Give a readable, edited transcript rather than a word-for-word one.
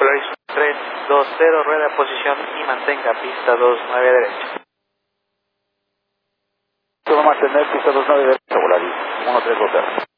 Polaris 320, rueda posición y mantenga pista 29 derecha. Todo mantener pista 29 derecha, Polaris 1320.